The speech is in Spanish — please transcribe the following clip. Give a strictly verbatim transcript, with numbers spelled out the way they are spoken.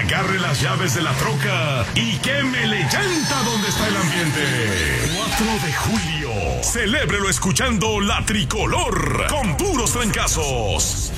agarre las llaves de la troca y quémele llanta donde está el ambiente. cuatro de julio, celébrelo escuchando La Tricolor con puros trancazos.